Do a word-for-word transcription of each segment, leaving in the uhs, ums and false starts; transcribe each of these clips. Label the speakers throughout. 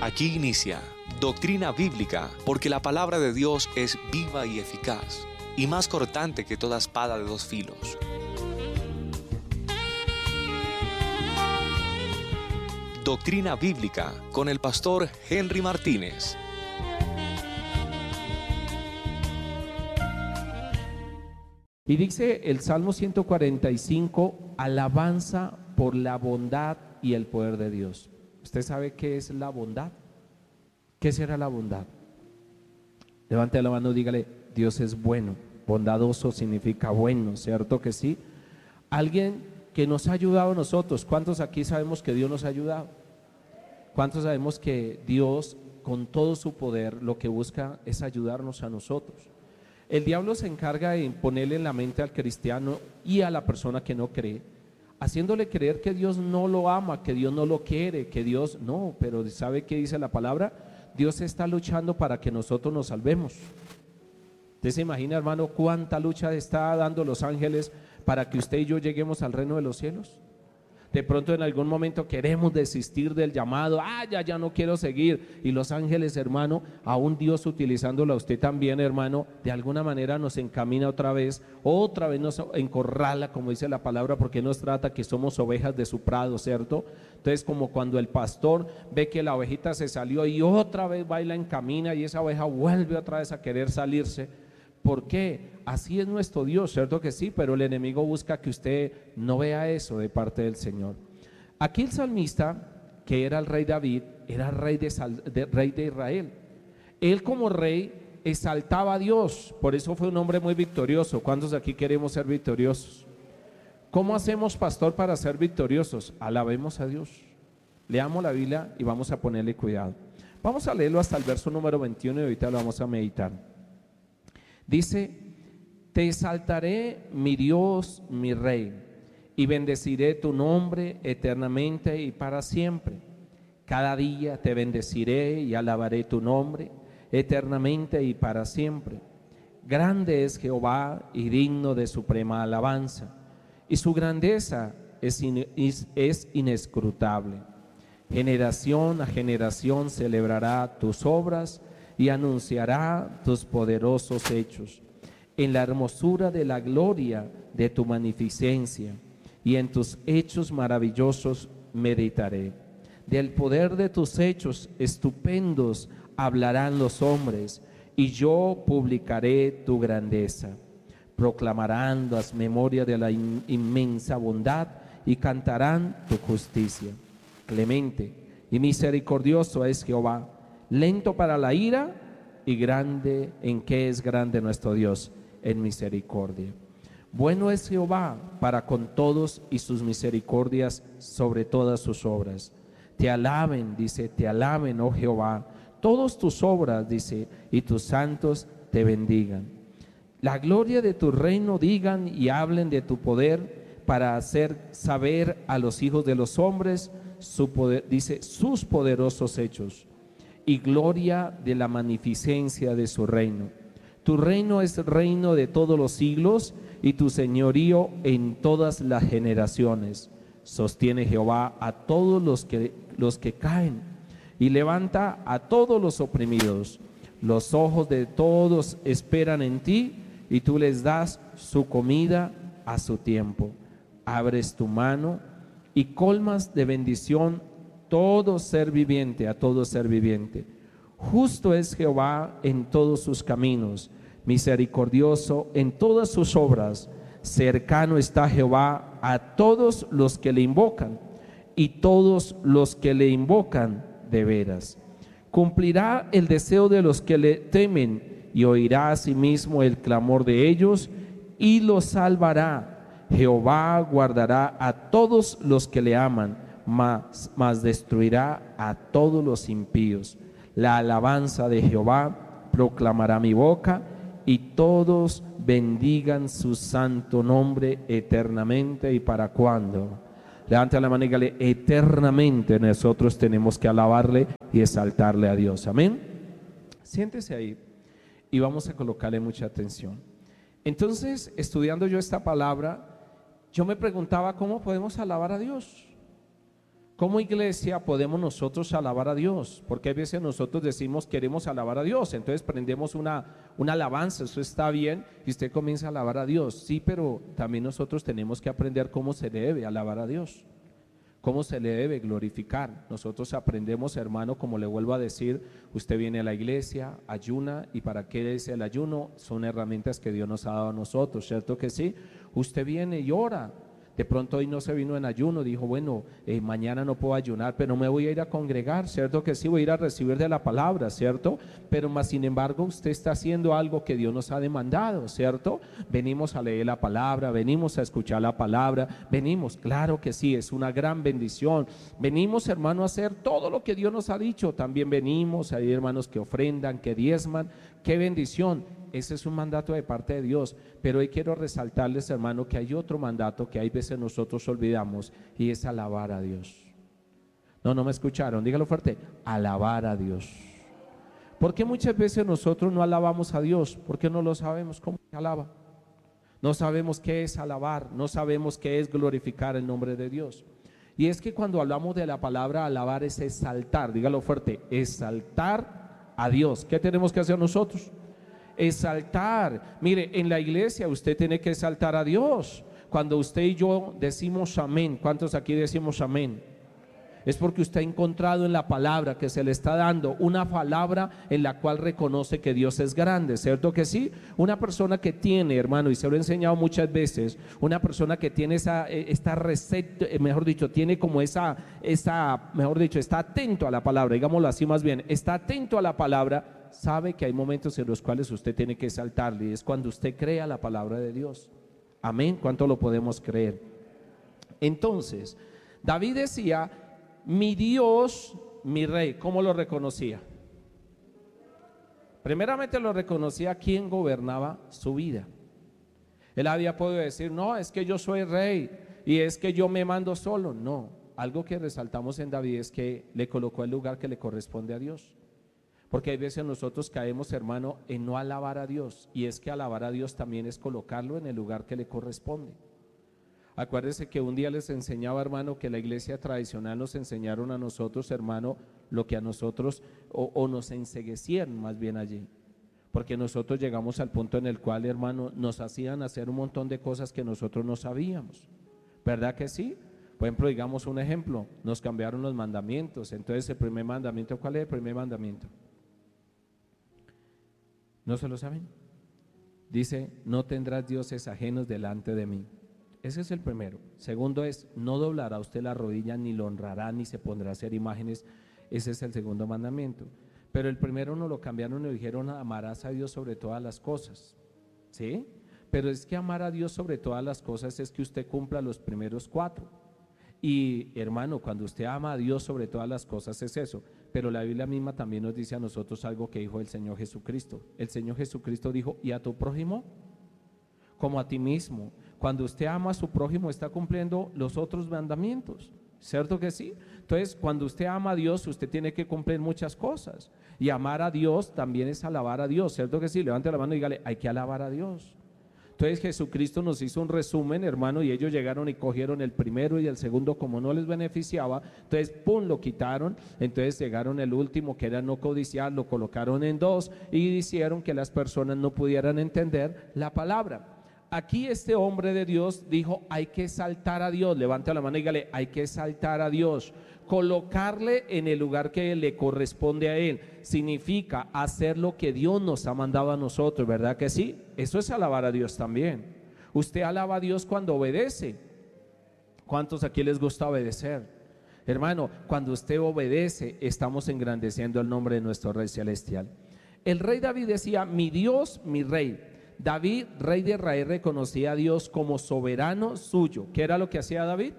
Speaker 1: Aquí inicia Doctrina Bíblica, porque la palabra de Dios es viva y eficaz, y más cortante que toda espada de dos filos. Doctrina Bíblica con el pastor Henry Martínez.
Speaker 2: Y dice el Salmo ciento cuarenta y cinco, alabanza por la bondad y el poder de Dios. ¿Usted sabe qué es la bondad? ¿Qué será la bondad? Levante la mano y dígale, Dios es bueno. Bondadoso significa bueno, ¿cierto que sí? Alguien que nos ha ayudado a nosotros. ¿Cuántos aquí sabemos que Dios nos ha ayudado? ¿Cuántos sabemos que Dios, con todo su poder, lo que busca es ayudarnos a nosotros? El diablo se encarga de ponerle en la mente al cristiano y a la persona que no cree, haciéndole creer que Dios no lo ama, que Dios no lo quiere, que Dios no, pero ¿sabe qué dice la palabra? Dios está luchando para que nosotros nos salvemos. ¿Usted se imagina, hermano, cuánta lucha está dando los ángeles para que usted y yo lleguemos al reino de los cielos? De pronto en algún momento queremos desistir del llamado, ah, ya, ya no quiero seguir. Y los ángeles, hermano, aún Dios utilizándolo a usted también, hermano, de alguna manera nos encamina otra vez, otra vez nos encorrala, como dice la palabra, porque nos trata que somos ovejas de su prado, ¿cierto? Entonces, como cuando el pastor ve que la ovejita se salió y otra vez va y la encamina y esa oveja vuelve otra vez a querer salirse. ¿Por qué? Así es nuestro Dios, ¿cierto que sí? Pero el enemigo busca que usted no vea eso de parte del Señor. Aquí el salmista, que era el rey David, era rey de, de, rey de Israel. Él como rey exaltaba a Dios, por eso fue un hombre muy victorioso. ¿Cuántos de aquí queremos ser victoriosos? ¿Cómo hacemos, pastor, para ser victoriosos? Alabemos a Dios. Leamos la Biblia y vamos a ponerle cuidado. Vamos a leerlo hasta el verso número veintiuno y ahorita lo vamos a meditar. Dice, te exaltaré, mi Dios, mi Rey, y bendeciré tu nombre eternamente y para siempre. Cada día te bendeciré y alabaré tu nombre eternamente y para siempre. Grande es Jehová y digno de suprema alabanza, y su grandeza es, in, es, es inescrutable. Generación a generación celebrará tus obras y anunciará tus poderosos hechos. En la hermosura de la gloria de tu magnificencia y en tus hechos maravillosos meditaré. Del poder de tus hechos estupendos hablarán los hombres, y yo publicaré tu grandeza. Proclamarán las memorias de la in- inmensa bondad y cantarán tu justicia. Clemente y misericordioso es Jehová, lento para la ira y grande en que es grande nuestro Dios en misericordia. Bueno es Jehová para con todos y sus misericordias sobre todas sus obras. Te alaben, dice, te alaben, oh Jehová, todas tus obras, dice, y tus santos te bendigan. La gloria de tu reino digan y hablen de tu poder para hacer saber a los hijos de los hombres su poder, dice, sus poderosos hechos, y gloria de la magnificencia de su reino. Tu reino es reino de todos los siglos, y tu señorío en todas las generaciones. Sostiene Jehová a todos los que, los que caen, y levanta a todos los oprimidos. Los ojos de todos esperan en ti, y tú les das su comida a su tiempo. Abres tu mano y colmas de bendición todo ser viviente, a todo ser viviente. Justo es Jehová en todos sus caminos, misericordioso en todas sus obras. Cercano está Jehová a todos los que le invocan, y todos los que le invocan de veras. Cumplirá el deseo de los que le temen, y oirá asimismo el clamor de ellos, y los salvará. Jehová guardará a todos los que le aman, Mas, mas destruirá a todos los impíos. La alabanza de Jehová proclamará mi boca, y todos bendigan su santo nombre eternamente. ¿Y para cuándo? Levanta la mano y dígale, eternamente nosotros tenemos que alabarle y exaltarle a Dios. Amén. Siéntese ahí y vamos a colocarle mucha atención. Entonces, estudiando yo esta palabra, yo me preguntaba, ¿cómo podemos alabar a Dios? ¿Cómo iglesia podemos nosotros alabar a Dios? Porque a veces nosotros decimos queremos alabar a Dios, entonces prendemos una, una alabanza, eso está bien, y usted comienza a alabar a Dios. Sí, pero también nosotros tenemos que aprender cómo se debe alabar a Dios, cómo se le debe glorificar. Nosotros aprendemos, hermano, como le vuelvo a decir, usted viene a la iglesia, ayuna, ¿y para qué es el ayuno? Son herramientas que Dios nos ha dado a nosotros, ¿cierto que sí? Usted viene y ora. De pronto hoy no se vino en ayuno, dijo, bueno, eh, mañana no puedo ayunar, pero me voy a ir a congregar, ¿cierto que sí? Voy a ir a recibir de la palabra, ¿cierto? Pero más sin embargo usted está haciendo algo que Dios nos ha demandado, ¿cierto? Venimos a leer la palabra, venimos a escuchar la palabra, venimos, claro que sí, es una gran bendición. Venimos, hermano, a hacer todo lo que Dios nos ha dicho. También venimos, hay hermanos que ofrendan, que diezman, qué bendición. Ese es un mandato de parte de Dios, pero hoy quiero resaltarles, hermano, que hay otro mandato que hay veces nosotros olvidamos, y es alabar a Dios. No, no me escucharon, dígalo fuerte, alabar a Dios. ¿Por qué muchas veces nosotros no alabamos a Dios? Porque no lo sabemos cómo se alaba. No sabemos qué es alabar, no sabemos qué es glorificar el nombre de Dios. Y es que cuando hablamos de la palabra alabar es exaltar, dígalo fuerte, exaltar a Dios. ¿Qué tenemos que hacer nosotros? Exaltar. Mire, en la iglesia usted tiene que exaltar a Dios. Cuando usted y yo decimos amén, ¿cuántos aquí decimos amén? Es porque usted ha encontrado en la palabra que se le está dando una palabra en la cual reconoce que Dios es grande, ¿cierto que sí? Una persona que tiene, hermano, y se lo he enseñado muchas veces, una persona que tiene esa, esta receta, mejor dicho, tiene como esa, esa, mejor dicho, está atento a la palabra, digámoslo así más bien, está atento a la palabra, sabe que hay momentos en los cuales usted tiene que exaltarle, y es cuando usted crea la palabra de Dios. Amén, ¿cuánto lo podemos creer? Entonces, David decía, mi Dios, mi rey. ¿Cómo lo reconocía? Primeramente lo reconocía quien gobernaba su vida. Él había podido decir, no, es que yo soy rey y es que yo me mando solo. No, algo que resaltamos en David es que le colocó el lugar que le corresponde a Dios. Porque hay veces nosotros caemos, hermano, en no alabar a Dios, y es que alabar a Dios también es colocarlo en el lugar que le corresponde. Acuérdense que un día les enseñaba, hermano, que la iglesia tradicional nos enseñaron a nosotros, hermano, lo que a nosotros, o, o nos enceguecieron más bien allí, porque nosotros llegamos al punto en el cual, hermano, nos hacían hacer un montón de cosas que nosotros no sabíamos, ¿verdad que sí? Por ejemplo, digamos un ejemplo, nos cambiaron los mandamientos. Entonces el primer mandamiento, ¿cuál es el primer mandamiento? ¿No se lo saben? Dice, no tendrás dioses ajenos delante de mí. Ese es el primero. Segundo es, no doblará usted la rodilla, ni lo honrará, ni se pondrá a hacer imágenes. Ese es el segundo mandamiento. Pero el primero no lo cambiaron y dijeron, amarás a Dios sobre todas las cosas. ¿Sí? Pero es que amar a Dios sobre todas las cosas es que usted cumpla los primeros cuatro. Y hermano, cuando usted ama a Dios sobre todas las cosas es eso. Pero la Biblia misma también nos dice a nosotros algo que dijo el Señor Jesucristo. El Señor Jesucristo dijo, ¿y a tu prójimo? Como a ti mismo. Cuando usted ama a su prójimo está cumpliendo los otros mandamientos, ¿cierto que sí? Entonces, cuando usted ama a Dios, usted tiene que cumplir muchas cosas. Y amar a Dios también es alabar a Dios, ¿cierto que sí? Levante la mano y dígale, hay que alabar a Dios. Entonces Jesucristo nos hizo un resumen, hermano, y ellos llegaron y cogieron el primero y el segundo, como no les beneficiaba, entonces pum, lo quitaron. Entonces llegaron el último, que era no codiciar, lo colocaron en dos y hicieron que las personas no pudieran entender la palabra. Aquí este hombre de Dios dijo, hay que exaltar a Dios. Levante la mano y dígale, hay que exaltar a Dios, colocarle en el lugar que le corresponde a él. Significa hacer lo que Dios nos ha mandado a nosotros, ¿verdad que sí? Eso es alabar a Dios también. Usted alaba a Dios cuando obedece. ¿Cuántos aquí les gusta obedecer? Hermano, cuando usted obedece, estamos engrandeciendo el nombre de nuestro Rey Celestial. El rey David decía, mi Dios, mi rey. David, rey de Israel, reconocía a Dios como soberano suyo. ¿Qué era lo que hacía David?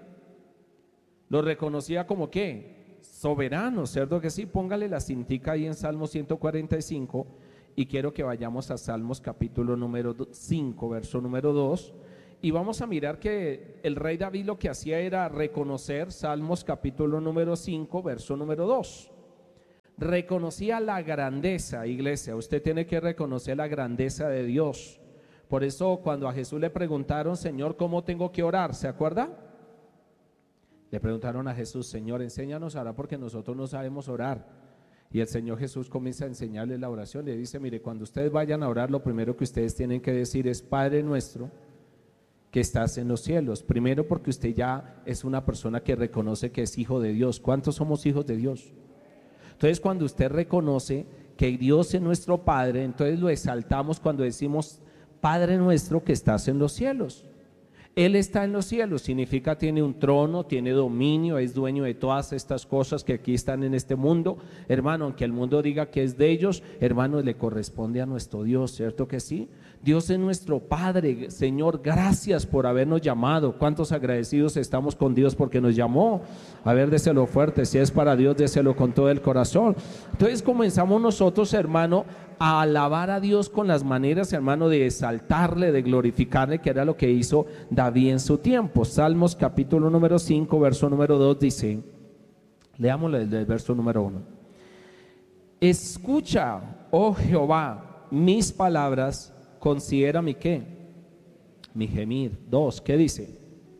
Speaker 2: Lo reconocía como ¿qué? Soberano, ¿cierto que sí? Póngale la cintica ahí en Salmo ciento cuarenta y cinco y quiero que vayamos a Salmos capítulo número cinco, verso número dos, y vamos a mirar que el rey David lo que hacía era reconocer, Salmos capítulo número cinco, verso número dos. Reconocía la grandeza, iglesia. Usted tiene que reconocer la grandeza de Dios. Por eso cuando a Jesús le preguntaron, Señor, ¿cómo tengo que orar? ¿Se acuerda? Le preguntaron a Jesús: Señor, enséñanos a orar porque nosotros no sabemos orar. Y el Señor Jesús comienza a enseñarles la oración. Le dice: mire, cuando ustedes vayan a orar, lo primero que ustedes tienen que decir es: Padre nuestro que estás en los cielos. Primero, porque usted ya es una persona que reconoce que es hijo de Dios. ¿Cuántos somos hijos de Dios? Entonces, cuando usted reconoce que Dios es nuestro Padre, entonces lo exaltamos cuando decimos: Padre nuestro que estás en los cielos. Él está en los cielos, significa tiene un trono, tiene dominio, es dueño de todas estas cosas que aquí están en este mundo. Hermano, aunque el mundo diga que es de ellos, hermano, le corresponde a nuestro Dios, ¿cierto que sí? Dios es nuestro Padre. Señor, gracias por habernos llamado. ¿Cuántos agradecidos estamos con Dios porque nos llamó? A ver, déselo fuerte, si es para Dios, déselo con todo el corazón. Entonces comenzamos nosotros, hermano, a alabar a Dios con las maneras, hermano, de exaltarle, de glorificarle, que era lo que hizo David en su tiempo. Salmos capítulo número cinco, verso número dos dice, leámoslo desde el verso número uno: escucha, oh Jehová, mis palabras, considera mi qué, mi gemir. Dos, ¿qué dice?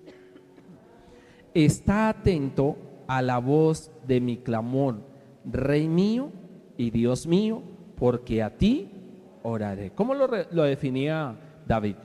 Speaker 2: Está atento a la voz de mi clamor, Rey mío y Dios mío, porque a ti oraré. ¿Cómo lo, lo definía David?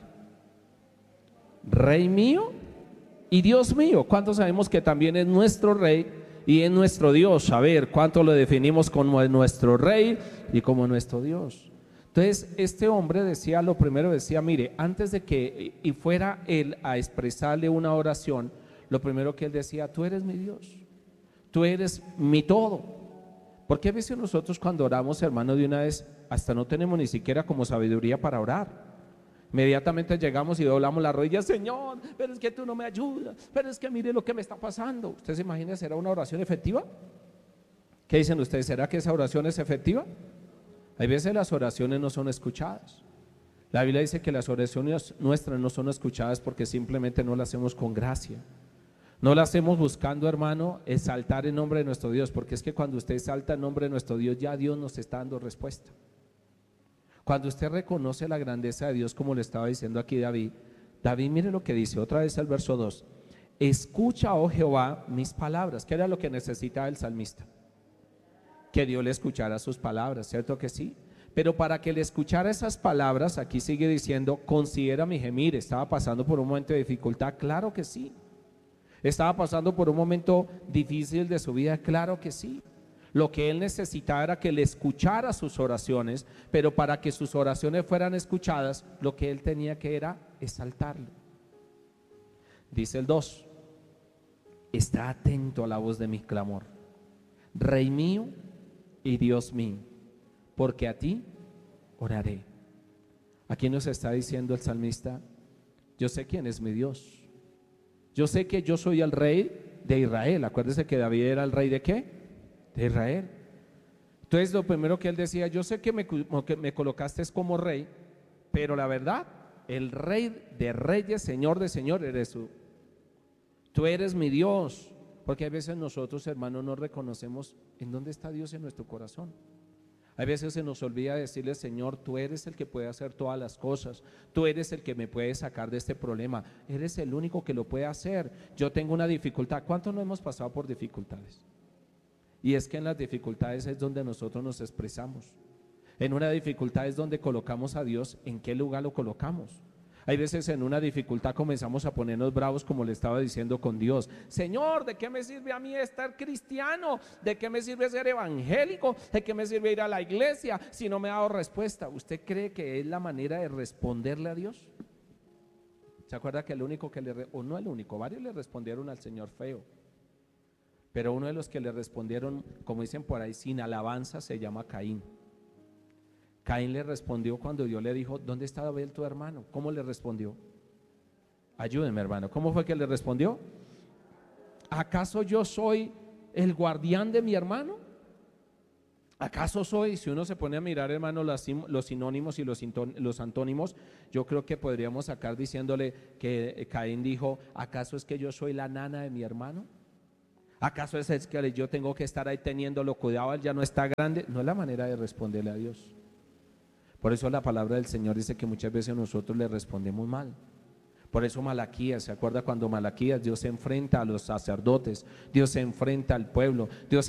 Speaker 2: Rey mío y Dios mío. ¿Cuántos sabemos que también es nuestro Rey y es nuestro Dios? A ver, ¿cuánto lo definimos como nuestro Rey y como nuestro Dios? Entonces, este hombre decía, lo primero decía, mire, antes de que y fuera él a expresarle una oración, lo primero que él decía: tú eres mi Dios, tú eres mi todo. Porque a veces nosotros cuando oramos, hermano, de una vez hasta no tenemos ni siquiera como sabiduría para orar. Inmediatamente llegamos y doblamos las rodillas: Señor, pero es que tú no me ayudas, pero es que mire lo que me está pasando. ¿Usted se imagina, será una oración efectiva? ¿Qué dicen ustedes? ¿Será que esa oración es efectiva? Hay veces las oraciones no son escuchadas. La Biblia dice que las oraciones nuestras no son escuchadas porque simplemente no las hacemos con gracia. No la hacemos buscando, hermano, exaltar el nombre de nuestro Dios, porque es que cuando usted exalta el nombre de nuestro Dios, ya Dios nos está dando respuesta. Cuando usted reconoce la grandeza de Dios, como le estaba diciendo aquí David, David, mire lo que dice otra vez el verso dos: escucha, oh Jehová, mis palabras. ¿Qué era lo que necesitaba el salmista? Que Dios le escuchara sus palabras, ¿cierto que sí? Pero para que le escuchara esas palabras, aquí sigue diciendo: considera mi gemir. ¿Estaba pasando por un momento de dificultad? Claro que sí. ¿Estaba pasando por un momento difícil de su vida? Claro que sí. Lo que él necesitaba era que le escuchara sus oraciones, pero para que sus oraciones fueran escuchadas, lo que él tenía que era exaltarlo. Dice el dos: está atento a la voz de mi clamor, Rey mío y Dios mío, porque a ti oraré. Aquí nos está diciendo el salmista: yo sé quién es mi Dios. Yo sé que yo soy el rey de Israel. Acuérdese que David era el rey de ¿qué? De Israel. Entonces lo primero que él decía: yo sé que me, que me colocaste como rey, pero la verdad, el rey de reyes, señor de señor eres tú. Tú eres mi Dios. Porque a veces nosotros, hermanos, no reconocemos en dónde está Dios en nuestro corazón. A veces se nos olvida decirle: Señor, tú eres el que puede hacer todas las cosas, tú eres el que me puede sacar de este problema, eres el único que lo puede hacer. Yo tengo una dificultad. ¿Cuántos no hemos pasado por dificultades? Y es que en las dificultades es donde nosotros nos expresamos. En una dificultad es donde colocamos a Dios. ¿En qué lugar lo colocamos? Hay veces en una dificultad comenzamos a ponernos bravos, como le estaba diciendo con Dios. Señor, ¿de qué me sirve a mí estar cristiano? ¿De qué me sirve ser evangélico? ¿De qué me sirve ir a la iglesia si no me ha dado respuesta? ¿Usted cree que es la manera de responderle a Dios? ¿Se acuerda que el único que le, o no el único, varios le respondieron al Señor feo? Pero uno de los que le respondieron, como dicen por ahí, sin alabanza, se llama Caín. Caín le respondió cuando Dios le dijo: ¿dónde está Abel tu hermano? ¿Cómo le respondió? Ayúdenme, hermano. ¿Cómo fue que le respondió? ¿Acaso yo soy el guardián de mi hermano? ¿Acaso soy? Si uno se pone a mirar, hermano, los sinónimos y los, los antónimos, yo creo que podríamos sacar diciéndole que Caín dijo: ¿acaso es que yo soy la nana de mi hermano? ¿Acaso es que yo tengo que estar ahí teniéndolo cuidado, él ya no está grande? No es la manera de responderle a Dios. Por eso la palabra del Señor dice que muchas veces nosotros le respondemos mal, Por eso Malaquías, ¿se acuerda cuando Malaquías, Dios se enfrenta a los sacerdotes, Dios se enfrenta al pueblo, Dios